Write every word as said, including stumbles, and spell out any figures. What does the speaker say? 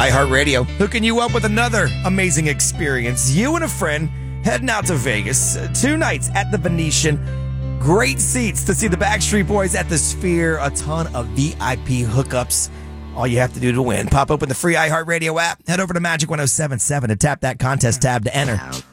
iHeartRadio, hooking you up with another amazing experience. You and a friend heading out to Vegas. Uh, two nights at the Venetian. Great seats to see the Backstreet Boys at the Sphere. A ton of V I P hookups. All you have to do to win. Pop open the free iHeartRadio app. Head over to Magic ten seventy-seven and tap that contest tab to enter.